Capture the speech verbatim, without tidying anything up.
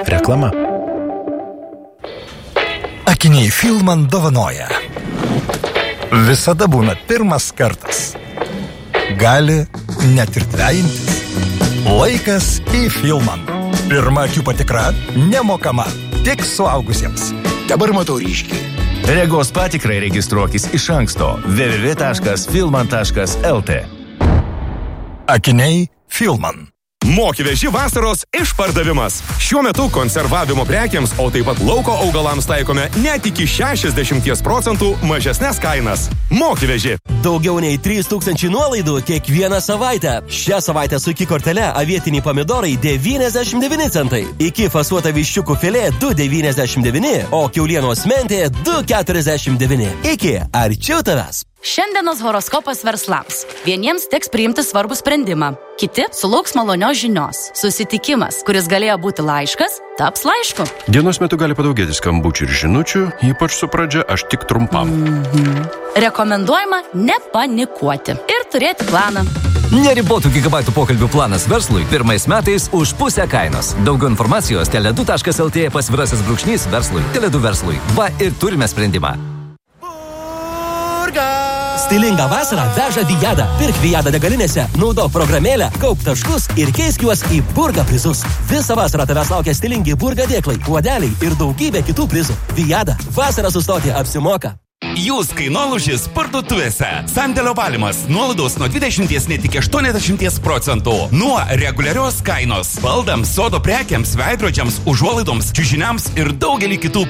Reklama. Akiniai Filman dovanoja. Visada būna pirmas kartas. Gali net ir dvejintis. Laikas į Filman. Pirma akių patikra nemokama, tik suaugusiems. Dabar matau ryškiai. Regos patikrai registruokis iš anksto w w w taškas filman taškas l t. Akiniai Filman. Mokyveži vasaros išpardavimas. Šiuo metu konservavimo prekiams, o taip pat lauko augalams taikome net iki šešiasdešimt procentų mažesnes kainas. Mokyveži. Daugiau nei trys tūkstančiai nuolaidų kiekvieną savaitę. Šią savaitę su iki kortele avietiniai pomidorai devyniasdešimt devyni centai. Iki fasuota viščiukų filė du devyniasdešimt devyni, o kiaulienos mentė du keturiasdešimt devyni. Iki arčiau tavęs. Šiandienos horoskopas verslams. Vieniems teks priimti svarbų sprendimą. Kiti sulauks malonios žinios. Susitikimas, kuris galėjo būti laiškas, taps laišku. Dienos metu gali padaugėti skambučių ir žinučių, ypač su pradžia aš tik trumpam. Mhm. Rekomenduojama nepanikuoti ir turėti planą. Neribotų gigabaitų pokalbių planas verslui pirmais metais už pusę kainos. Daugiau informacijos tele du taškas l t pasvirasis brūkšnys verslui. tele du verslui. Va ir turime sprendimą. Stilingą vasarą veža Vijada. Pirk Vijada degalinėse, naudok programėlę, kaup taškus ir keisk juos į Burga prizus. Visą vasarą tavęs laukia stilingi Burga dėklai, puodeliai ir daugybė kitų prizų. Vijada. Vasarą sustoti apsimoka. Jūs kainolūžis parduotuvėse. Sandėlio valymas. Nuolaidos nuo dvidešimt net iki aštuoniasdešimt procentų. Nuo reguliarios kainos. Baldams, sodo prekiams, veidrodžiams, užuolaidoms, čiužiniams ir daugelį kitų